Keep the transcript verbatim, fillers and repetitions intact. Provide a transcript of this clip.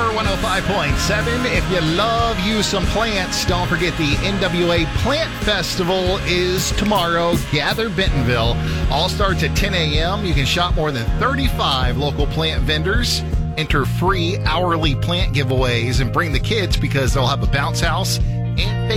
one oh five point seven. If you love you some plants, don't forget the N W A Plant Festival is tomorrow. Gather Bentonville. All starts at ten a.m. You can shop more than thirty-five local plant vendors. Enter free hourly plant giveaways and bring the kids because they'll have a bounce house and